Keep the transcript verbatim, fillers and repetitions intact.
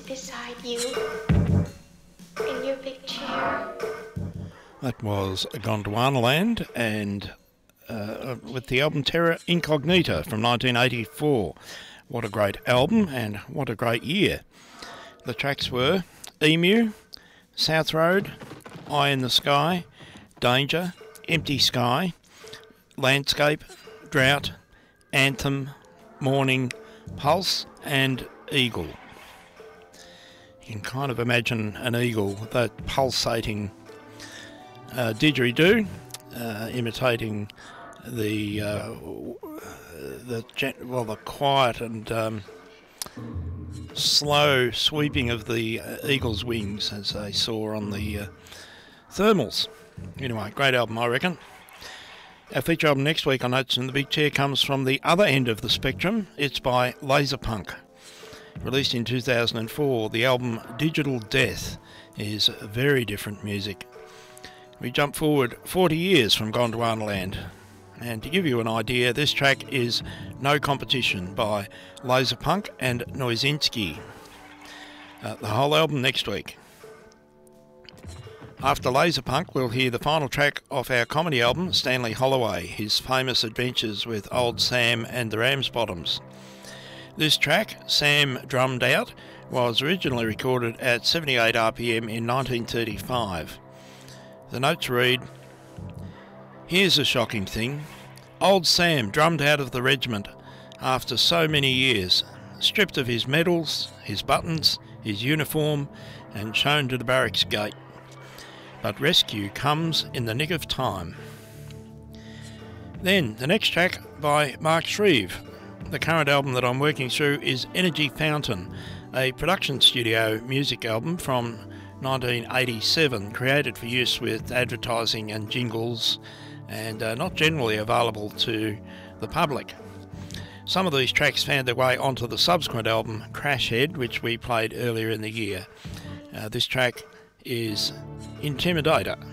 sit beside you in your big chair. That was Gondwana and uh, with the album Terra Incognita from nineteen eighty-four. What a great album and what a great year. The tracks were Emu, South Road, Eye in the Sky, Danger, Empty Sky, Landscape, Drought, Anthem, Morning, Pulse and Eagle. You can kind of imagine an eagle with that pulsating uh, didgeridoo, uh, imitating the uh, the well the quiet and um, slow sweeping of the uh, eagle's wings as they soar on the uh, thermals. Anyway, great album, I reckon. Our feature album next week on Notes in the Big Chair comes from the other end of the spectrum. It's by Laserpunk. Released in two thousand four, the album Digital Death is very different music. We jump forward forty years from Gondwana, and to give you an idea, this track is No Competition by Laserpunk and Noizinski. Uh, the whole album next week. After Laserpunk, we'll hear the final track off our comedy album, Stanley Holloway, his famous adventures with Old Sam and the Ramsbottoms. This track, Sam Drummed Out, was originally recorded at seventy-eight R P M in nineteen thirty-five. The notes read, "Here's a shocking thing. Old Sam drummed out of the regiment after so many years, stripped of his medals, his buttons, his uniform, and shown to the barracks gate. But rescue comes in the nick of time." Then, the next track by Mark Shreve. The current album that I'm working through is Energy Fountain, a production studio music album from nineteen eighty-seven, created for use with advertising and jingles, and uh, not generally available to the public. Some of these tracks found their way onto the subsequent album Crashhead, which we played earlier in the year. Uh, this track is Intimidator.